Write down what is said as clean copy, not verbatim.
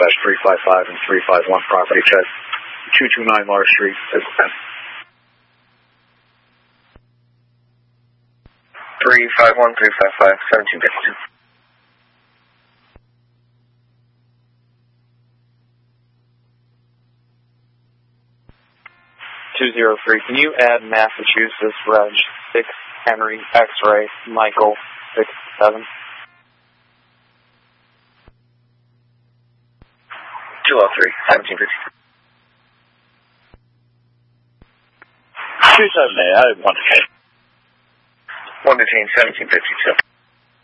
355 and 351 property check. 229 Mars Street. 351, 355, 1752. Can you add Massachusetts Reg 6 Henry X-ray Michael 67? 203, 1752. 278, I had 1 detained. 1 detained, 1752.